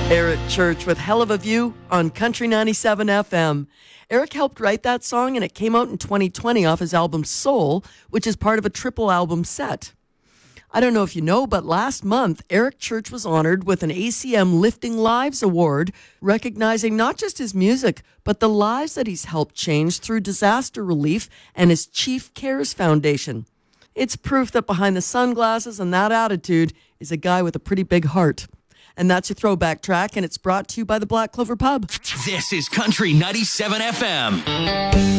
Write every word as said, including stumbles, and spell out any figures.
Eric Church with Hell of a View on Country ninety-seven F M. Eric helped write that song, and it came out in twenty twenty off his album Soul, which is part of a triple album set. I don't know if you know, but last month, Eric Church was honored with an A C M Lifting Lives Award, recognizing not just his music, but the lives that he's helped change through disaster relief and his Chief Cares Foundation. It's proof that behind the sunglasses and that attitude is a guy with a pretty big heart. And that's your throwback track, and it's brought to you by the Black Clover Pub. This is Country ninety-seven F M.